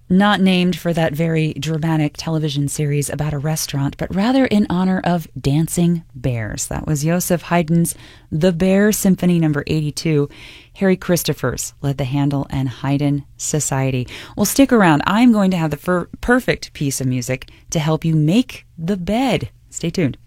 Not named for that very dramatic television series about a restaurant, but rather in honor of dancing bears. That was Joseph Haydn's The Bear Symphony No. 82. Harry Christophers led the Handel and Haydn Society. Well, stick around. I'm going to have the perfect piece of music to help you make the bed. Stay tuned.